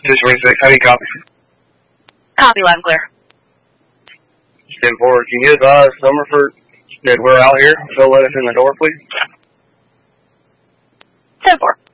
226, how do you copy? Copy, loud and clear. 10-4, can you advise Summerford that we're out here? So let us in the door, please. 10-4.